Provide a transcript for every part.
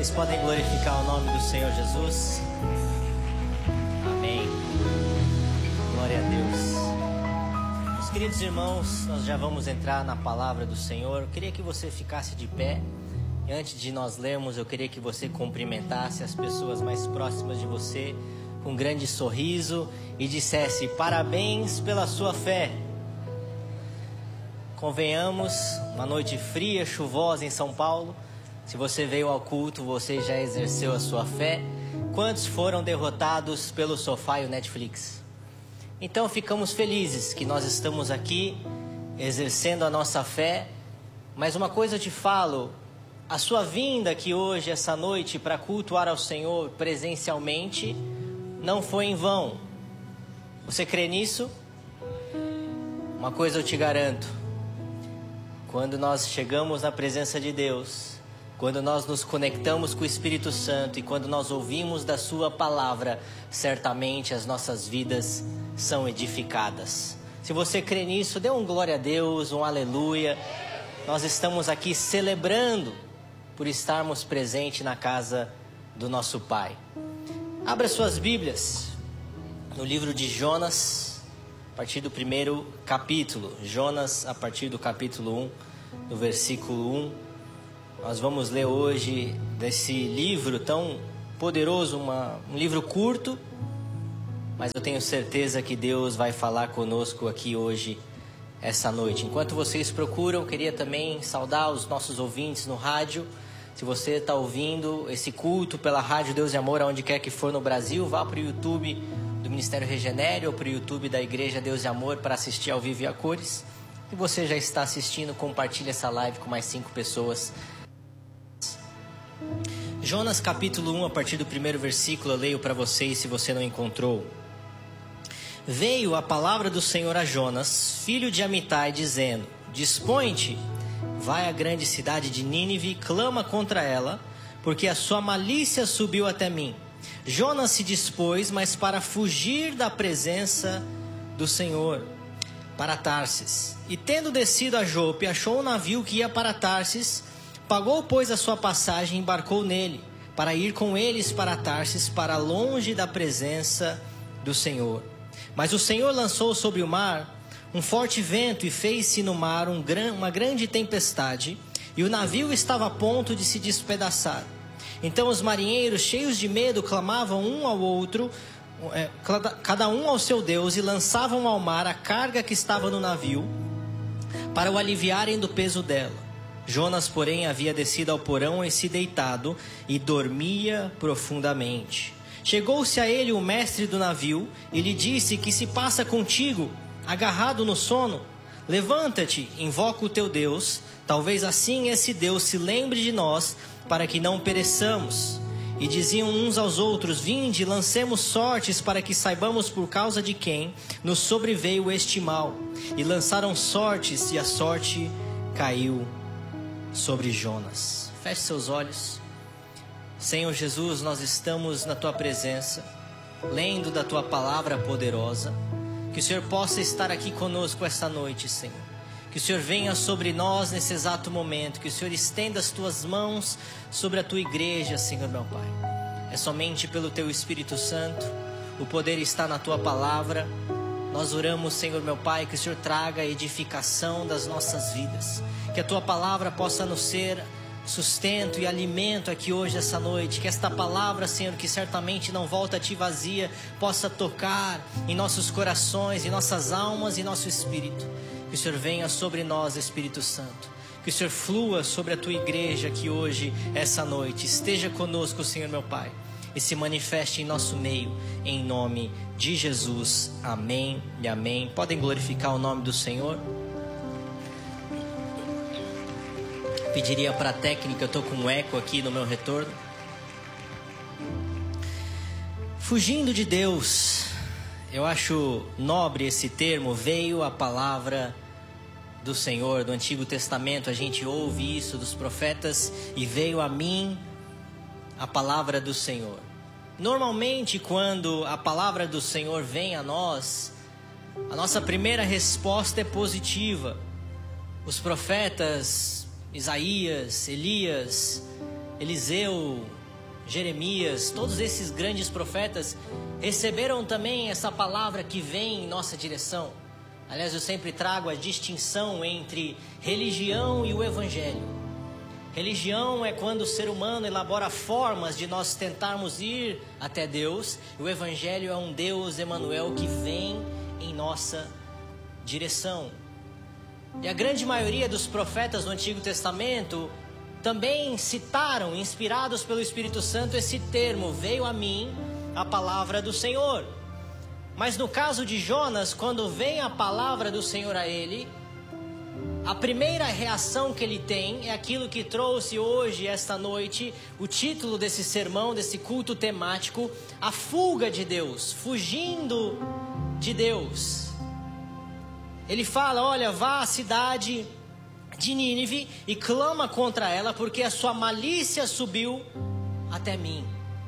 Vocês podem glorificar o nome do Senhor Jesus? Amém. Glória a Deus. Meus queridos irmãos, nós já vamos entrar na palavra do Senhor. Eu queria que você ficasse de pé. E antes de nós lermos, eu queria que você cumprimentasse as pessoas mais próximas de você com um grande sorriso e dissesse: parabéns pela sua fé. Convenhamos, uma noite fria, chuvosa em São Paulo. Se você veio ao culto, você já exerceu a sua fé. Quantos foram derrotados pelo sofá e o Netflix? Então ficamos felizes que nós estamos aqui exercendo a nossa fé. Mas uma coisa eu te falo: a sua vinda aqui hoje, essa noite, para cultuar ao Senhor presencialmente, não foi em vão. Você crê nisso? Uma coisa eu te garanto: quando nós chegamos na presença de Deus, quando nós nos conectamos com o Espírito Santo e quando nós ouvimos da sua palavra, certamente as nossas vidas são edificadas. Se você crê nisso, dê um glória a Deus, um aleluia. Nós estamos aqui celebrando por estarmos presentes na casa do nosso Pai. Abra suas Bíblias no livro de Jonas, a partir do primeiro capítulo. Jonas, a partir do capítulo 1, no versículo 1. Nós vamos ler hoje desse livro tão poderoso, um livro curto, mas eu tenho certeza que Deus vai falar conosco aqui hoje, essa noite. Enquanto vocês procuram, eu queria também saudar os nossos ouvintes no rádio. Se você está ouvindo esse culto pela Rádio Deus e Amor, aonde quer que for no Brasil, vá para o YouTube do Ministério Regenere ou para o YouTube da Igreja Deus e Amor para assistir ao vivo e a cores. Se você já está assistindo, compartilhe essa live com mais 5 pessoas. Jonas capítulo 1, a partir do primeiro versículo, eu leio para vocês se você não encontrou. Veio a palavra do Senhor a Jonas, filho de Amitai, dizendo: dispõe-te, vai à grande cidade de Nínive e clama contra ela, porque a sua malícia subiu até mim. Jonas se dispôs, mas para fugir da presença do Senhor, para Tarsis. E tendo descido a Jope, achou um navio que ia para Tarsis. Pagou, pois, a sua passagem e embarcou nele, para ir com eles para Tarsis, para longe da presença do Senhor. Mas o Senhor lançou sobre o mar um forte vento e fez-se no mar uma grande tempestade, e o navio estava a ponto de se despedaçar. Então os marinheiros, cheios de medo, clamavam um ao outro, cada um ao seu Deus, e lançavam ao mar a carga que estava no navio, para o aliviarem do peso dela. Jonas, porém, havia descido ao porão e se deitado, e dormia profundamente. Chegou-se a ele o mestre do navio, e lhe disse: que se passa contigo, agarrado no sono? Levanta-te, invoca o teu Deus, talvez assim esse Deus se lembre de nós, para que não pereçamos. E diziam uns aos outros: vinde, lancemos sortes, para que saibamos por causa de quem nos sobreveio este mal. E lançaram sortes, e a sorte caiu sobre Jonas. Feche seus olhos. Senhor Jesus, nós estamos na tua presença, lendo da tua palavra poderosa. Que o Senhor possa estar aqui conosco esta noite, Senhor. Que o Senhor venha sobre nós nesse exato momento. Que o Senhor estenda as tuas mãos sobre a tua igreja, Senhor meu Pai. É somente pelo teu Espírito Santo. O poder está na tua palavra. Nós oramos, Senhor meu Pai, que o Senhor traga a edificação das nossas vidas. Que a tua palavra possa nos ser sustento e alimento aqui hoje, essa noite. Que esta palavra, Senhor, que certamente não volta a ti vazia, possa tocar em nossos corações, em nossas almas e nosso espírito. Que o Senhor venha sobre nós, Espírito Santo. Que o Senhor flua sobre a tua igreja aqui hoje, essa noite. Esteja conosco, Senhor meu Pai, e se manifeste em nosso meio, em nome de Jesus. Amém e amém. Podem glorificar o nome do Senhor. Pediria para a técnica, eu estou com um eco aqui no meu retorno. Fugindo de Deus, eu acho nobre esse termo. Veio a palavra do Senhor. Do Antigo Testamento a gente ouve isso dos profetas: e veio a mim a palavra do Senhor. Normalmente, quando a palavra do Senhor vem a nós, a nossa primeira resposta é positiva. Os profetas Isaías, Elias, Eliseu, Jeremias, todos esses grandes profetas receberam também essa palavra que vem em nossa direção. Aliás, eu sempre trago a distinção entre religião e o evangelho. Religião é quando o ser humano elabora formas de nós tentarmos ir até Deus. E o evangelho é um Deus, Emanuel, que vem em nossa direção. E a grande maioria dos profetas do Antigo Testamento também citaram, inspirados pelo Espírito Santo, esse termo: veio a mim a palavra do Senhor. Mas no caso de Jonas, quando vem a palavra do Senhor a ele, a primeira reação que ele tem é aquilo que trouxe hoje, esta noite, o título desse sermão, desse culto temático: a fuga de Deus, fugindo de Deus. Ele fala: olha, vá à cidade de Nínive e clama contra ela, porque a sua malícia subiu até mim.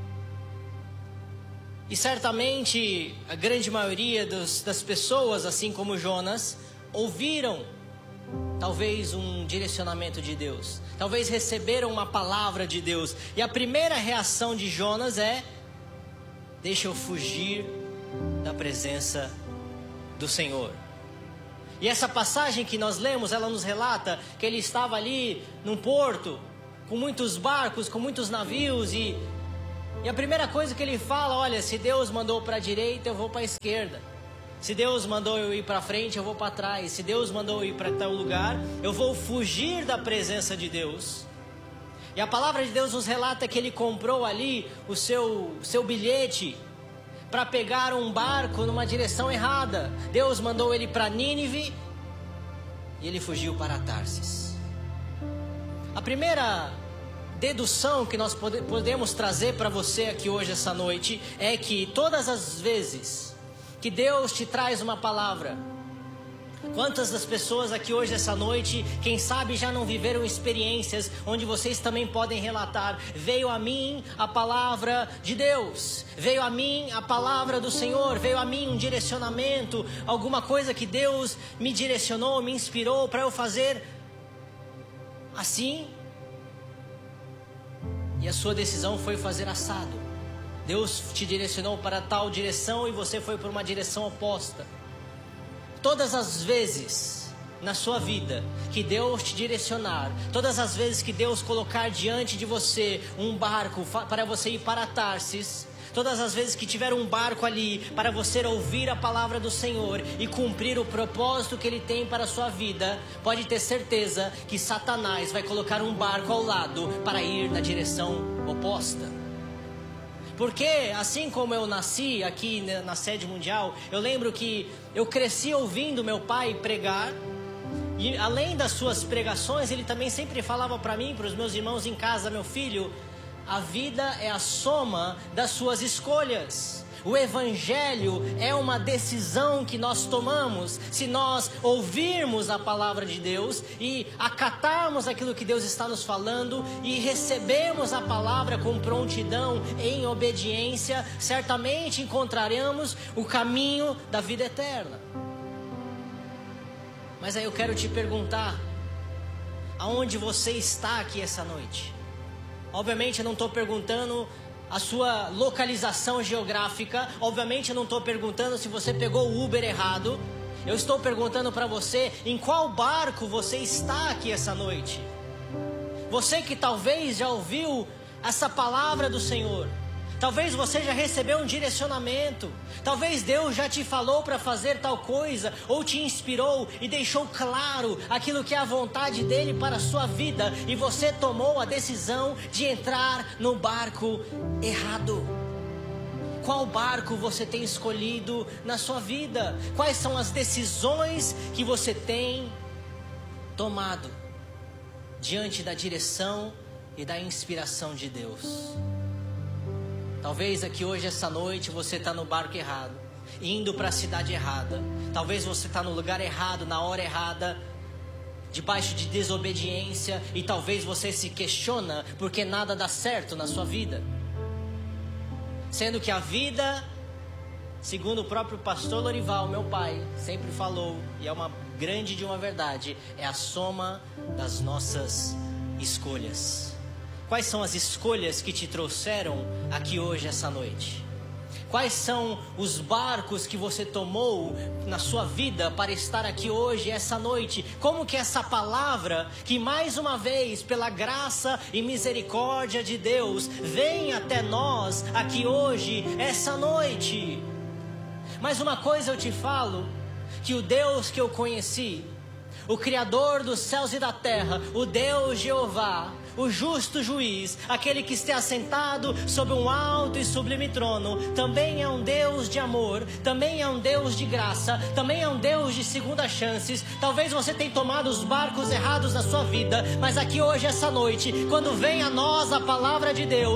E certamente a grande maioria das pessoas, assim como Jonas, ouviram talvez um direcionamento de Deus, talvez receberam uma palavra de Deus, e a primeira reação de Jonas é: deixa eu fugir da presença do Senhor. E essa passagem que nós lemos, ela nos relata que ele estava ali num porto, com muitos barcos, com muitos navios, e a primeira coisa que ele fala: olha, se Deus mandou para a direita, eu vou para a esquerda. Se Deus mandou eu ir para frente, eu vou para trás. Se Deus mandou eu ir para tal lugar, eu vou fugir da presença de Deus. E a palavra de Deus nos relata que ele comprou ali o seu bilhete para pegar um barco numa direção errada. Deus mandou ele para Nínive e ele fugiu para Tarsis. A primeira dedução que nós podemos trazer para você aqui hoje, essa noite, é que todas as vezes que Deus te traz uma palavra, quantas das pessoas aqui hoje, essa noite, quem sabe já não viveram experiências onde vocês também podem relatar: veio a mim a palavra de Deus, veio a mim a palavra do Senhor, veio a mim um direcionamento, alguma coisa que Deus me direcionou, me inspirou para eu fazer assim, e a sua decisão foi fazer assado. Deus te direcionou para tal direção e você foi para uma direção oposta. Todas as vezes na sua vida que Deus te direcionar, todas as vezes que Deus colocar diante de você um barco para você ir para Tarsis, todas as vezes que tiver um barco ali para você ouvir a palavra do Senhor e cumprir o propósito que Ele tem para a sua vida, pode ter certeza que Satanás vai colocar um barco ao lado para ir na direção oposta. Porque assim como eu nasci aqui na sede mundial, eu lembro que eu cresci ouvindo meu pai pregar. E além das suas pregações, ele também sempre falava para mim, para os meus irmãos em casa: meu filho, a vida é a soma das suas escolhas. O evangelho é uma decisão que nós tomamos. Se nós ouvirmos a palavra de Deus e acatarmos aquilo que Deus está nos falando e recebemos a palavra com prontidão, em obediência, certamente encontraremos o caminho da vida eterna. Mas aí eu quero te perguntar: aonde você está aqui essa noite? Obviamente eu não estou perguntando a sua localização geográfica. Obviamente eu não estou perguntando se você pegou o Uber errado. Eu estou perguntando para você: em qual barco você está aqui essa noite? Você que talvez já ouviu essa palavra do Senhor, talvez você já recebeu um direcionamento, talvez Deus já te falou para fazer tal coisa, ou te inspirou e deixou claro aquilo que é a vontade dEle para a sua vida, e você tomou a decisão de entrar no barco errado. Qual barco você tem escolhido na sua vida? Quais são as decisões que você tem tomado diante da direção e da inspiração de Deus? Talvez aqui hoje, essa noite, você está no barco errado, indo para a cidade errada. Talvez você está no lugar errado, na hora errada, debaixo de desobediência. E talvez você se questiona porque nada dá certo na sua vida. Sendo que a vida, segundo o próprio pastor Lorival, meu pai, sempre falou, e é uma grande de uma verdade, é a soma das nossas escolhas. Quais são as escolhas que te trouxeram aqui hoje, essa noite? Quais são os barcos que você tomou na sua vida para estar aqui hoje, essa noite? Como que essa palavra, que mais uma vez, pela graça e misericórdia de Deus, vem até nós aqui hoje, essa noite? Mas uma coisa eu te falo, que o Deus que eu conheci, o Criador dos céus e da terra, o Deus Jeová, o justo juiz, aquele que está assentado sobre um alto e sublime trono, também é um Deus de amor, também é um Deus de graça, também é um Deus de segunda chances. Talvez você tenha tomado os barcos errados na sua vida, mas aqui hoje, essa noite, quando vem a nós a palavra de Deus,